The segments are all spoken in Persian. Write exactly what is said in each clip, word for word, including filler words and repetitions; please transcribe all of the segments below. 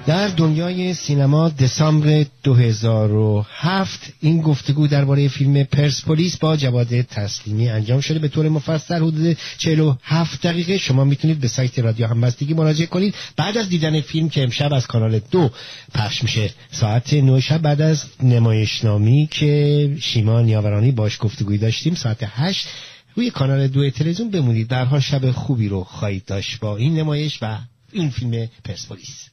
در دنیای سینما دسامبر دو هزار و هفت این گفتگو درباره فیلم پرسپولیس با جواد تسلیمی انجام شده به طور مفصل حدود چهل و هفت دقیقه. شما میتونید به سایت رادیو همبستگی مراجعه کنید بعد از دیدن فیلم که امشب از کانال دو پخش میشه ساعت نه شب، بعد از نمایشنامی که شیما نیاورانی باش گفتگویی داشتیم ساعت هشت روی کانال دو تلویزیون بمونید. در حال شب خوبی رو خواهید داشت با این نمایش و این فیلم پرسپولیس.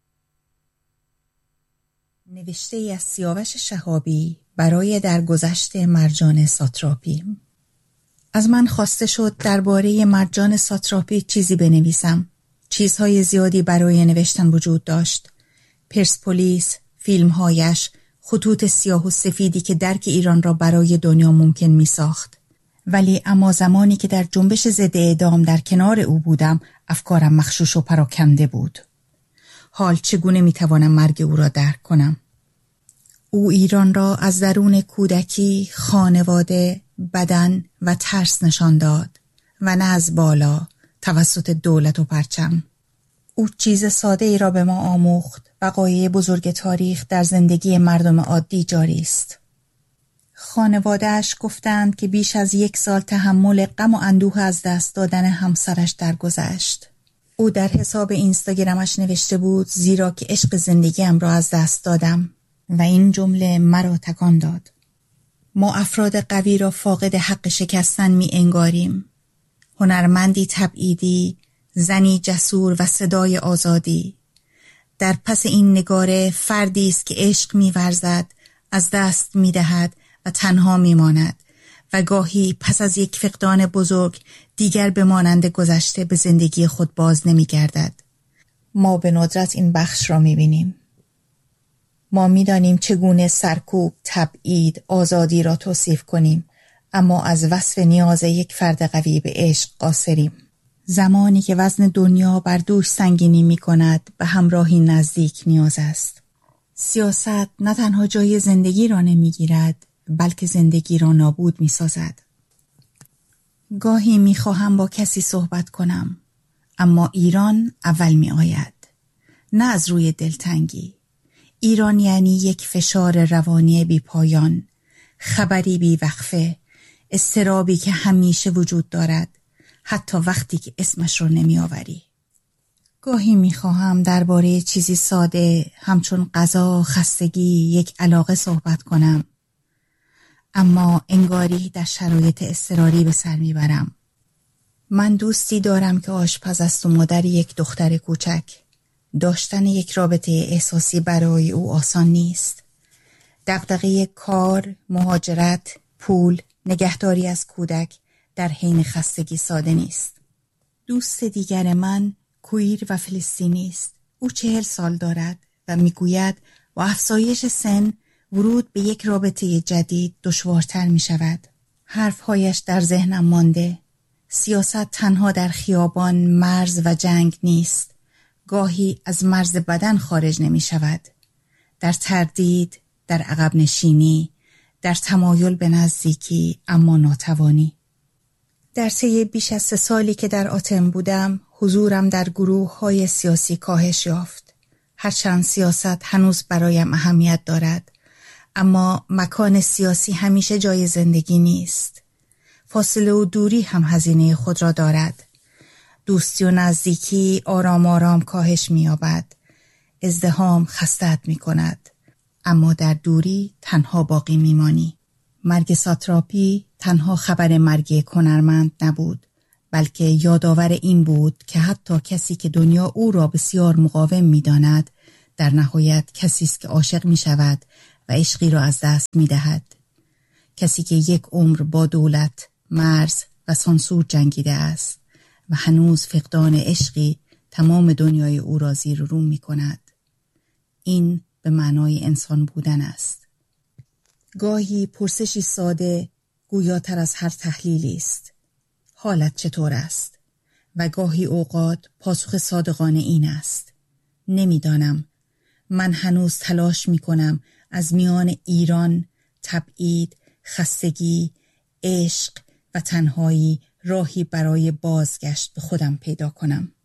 نوشته ای از سیاوش شهابی برای درگذشت مرجان ساتراپی. از من خواسته شد درباره مرجان ساتراپی چیزی بنویسم. چیزهای زیادی برای نوشتن وجود داشت. پرسپولیس، فیلمهایش، خطوط سیاه و سفیدی که درک ایران را برای دنیا ممکن می ساخت. ولی اما زمانی که در جنبش ضد اعدام در کنار او بودم افکارم مخشوش و پراکنده بود. حال چگونه میتوانم مرگ او را درک کنم؟ او ایران را از درون کودکی، خانواده، بدن و ترس نشان داد و نه از بالا توسط دولت و پرچم. او چیز ساده ای را به ما آموخت. وقایع بزرگ تاریخ در زندگی مردم عادی جاری است. خانواده‌اش گفتند که بیش از یک سال تحمل غم و اندوه از دست دادن همسرش درگذشت. او در حساب اینستاگرامش نوشته بود زیرا که عشق زندگیم را از دست دادم و این جمله مرا تکان داد. ما افراد قوی را فاقد حق شکستن می انگاریم. هنرمندی تبعیدی، زنی جسور و صدای آزادی. در پس این نگاره فردی است که عشق می ورزد، از دست می دهد و تنها می ماند و گاهی پس از یک فقدان بزرگ دیگر به مانند گذشته به زندگی خود باز نمی گردد. ما به ندرت این بخش را می بینیم. ما می دانیم چگونه سرکوب، تبعید، آزادی را توصیف کنیم، اما از وصف نیاز یک فرد قوی به عشق قاصریم. زمانی که وزن دنیا بر دوش سنگینی می کند به همراهی نزدیک نیاز است. سیاست نه تنها جای زندگی را نمی گیرد بلکه زندگی را نابود می سازد. گاهی می خواهم با کسی صحبت کنم اما ایران اول می آید، نه از روی دلتنگی. ایران یعنی یک فشار روانی بی پایان، خبری بی وقفه، اضطرابی که همیشه وجود دارد حتی وقتی که اسمش رو نمی آوری. گاهی می خواهم درباره چیزی ساده همچون غذا، خستگی، یک علاقه صحبت کنم، اما انگاری در شرایط اضطراری به سر می برم. من دوستی دارم که آشپز است و مادر یک دختر کوچک. داشتن یک رابطه احساسی برای او آسان نیست. دغدغه کار، مهاجرت، پول، نگهداری از کودک در حین خستگی ساده نیست. دوست دیگر من کویر و فلسطینی است. او چهل سال دارد و میگوید با افزایش سن ورود به یک رابطه جدید دشوارتر می شود. حرفهایش در ذهنم مانده. سیاست تنها در خیابان، مرز و جنگ نیست. گاهی از مرز بدن خارج نمی شود. در تردید، در عقب نشینی، در تمایل به نزدیکی اما ناتوانی. در طی بیش از سه سالی که در آتن بودم، حضورم در گروه های سیاسی کاهش یافت. هرچند سیاست هنوز برایم اهمیت دارد، اما مکان سیاسی همیشه جای زندگی نیست. فاصله و دوری هم هزینه خود را دارد. دوستی و نزدیکی آرام آرام کاهش می‌یابد. ازدحام خسته‌ات می‌کند، اما در دوری تنها باقی می‌مانی. مرگ ساتراپی تنها خبر مرگ هنرمند نبود، بلکه یادآور این بود که حتی کسی که دنیا او را بسیار مقاوم می‌داند، در نهایت کسی است که عاشق می‌شود و عشقی را از دست می‌دهد. کسی که یک عمر با دولت، مرز و سانسور جنگیده است و هنوز فقدان عشقی تمام دنیای او را زیر و رو می‌کند. این به معنای انسان بودن است. گاهی پرسشی ساده گویاتر از هر تحلیلی است. حالت چطور است؟ و گاهی اوقات پاسخ صادقانه این است: نمیدانم. من هنوز تلاش می‌کنم از میان ایران، تبعید، خستگی، عشق و تنهایی راهی برای بازگشت به خودم پیدا کنم.